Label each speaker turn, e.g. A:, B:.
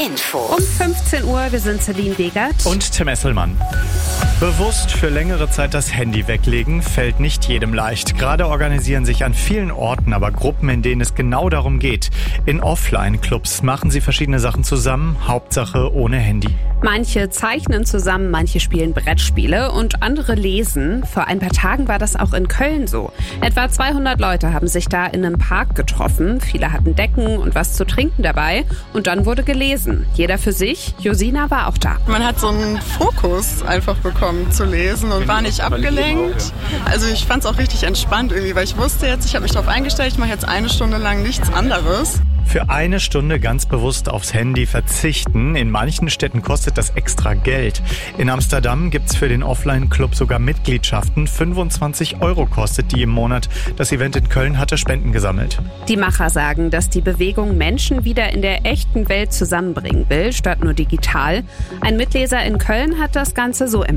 A: Info.
B: Um 15 Uhr, wir sind Celine Degert
C: und Tim Esselmann. Bewusst für längere Zeit das Handy weglegen, fällt nicht jedem leicht. Gerade organisieren sich an vielen Orten aber Gruppen, in denen es genau darum geht. In Offline-Clubs machen sie verschiedene Sachen zusammen, Hauptsache ohne Handy.
B: Manche zeichnen zusammen, manche spielen Brettspiele und andere lesen. Vor ein paar Tagen war das auch in Köln so. Etwa 200 Leute haben sich da in einem Park getroffen. Viele hatten Decken und was zu trinken dabei. Und dann wurde gelesen. Jeder für sich. Josina war auch da.
D: Man hat so einen Fokus einfach bekommen zu lesen und war nicht abgelenkt. Also ich fand es auch richtig entspannt irgendwie, weil ich wusste jetzt, ich habe mich darauf eingestellt, ich mache jetzt 1 Stunde lang nichts anderes.
C: Für 1 Stunde ganz bewusst aufs Handy verzichten. In manchen Städten kostet das extra Geld. In Amsterdam gibt's für den Offline-Club sogar Mitgliedschaften. 25 € kostet die im Monat. Das Event in Köln hatte Spenden gesammelt.
B: Die Macher sagen, dass die Bewegung Menschen wieder in der echten Welt zusammenbringen will, statt nur digital. Ein Mitleser in Köln hat das Ganze so empfunden.